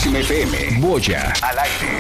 Máxima FM, Boya, al aire.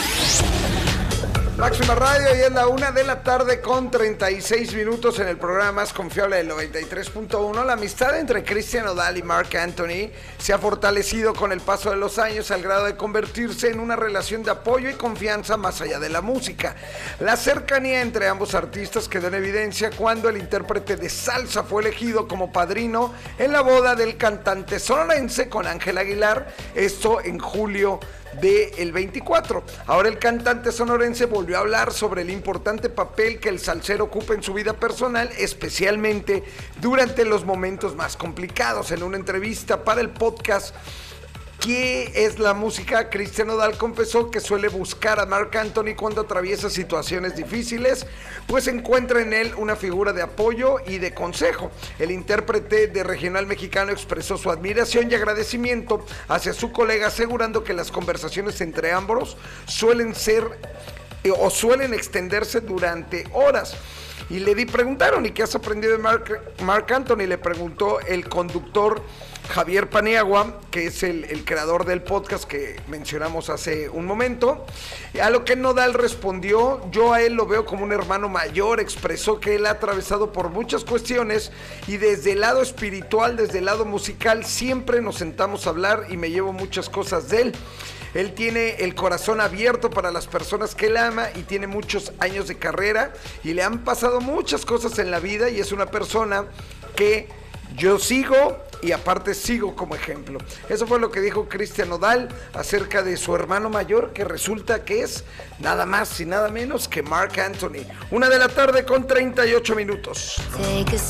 Máxima Radio, y es la 1:00 con 36 minutos en el programa más confiable del 93.1. La amistad entre Cristian Nodal y Marc Anthony se ha fortalecido con el paso de los años al grado de convertirse en una relación de apoyo y confianza más allá de la música. La cercanía entre ambos artistas quedó en evidencia cuando el intérprete de salsa fue elegido como padrino en la boda del cantante sonorense con Ángel Aguilar, esto en julio del 24. Ahora el cantante sonorense volvió a hablar sobre el importante papel que el salsero ocupa en su vida personal, especialmente durante los momentos más complicados. En una entrevista para el podcast ¿Qué es la música?, Cristian Nodal confesó que suele buscar a Marc Anthony cuando atraviesa situaciones difíciles, pues encuentra en él una figura de apoyo y de consejo. El intérprete de regional mexicano expresó su admiración y agradecimiento hacia su colega, asegurando que las conversaciones entre ambos suelen extenderse durante horas. Y le preguntaron, ¿y qué has aprendido de Marc Anthony? Le preguntó el conductor Javier Paniagua, que es el creador del podcast que mencionamos hace un momento. A lo que Nodal respondió: yo a él lo veo como un hermano mayor. Expresó que él ha atravesado por muchas cuestiones y desde el lado espiritual, desde el lado musical, siempre nos sentamos a hablar y me llevo muchas cosas de él. Él tiene el corazón abierto para las personas que él ama y tiene muchos años de carrera y le han pasado muchas cosas en la vida, y es una persona que yo sigo y aparte sigo como ejemplo. Eso fue lo que dijo Cristian Nodal acerca de su hermano mayor, que resulta que es nada más y nada menos que Marc Anthony. 1:00 con 38 minutos.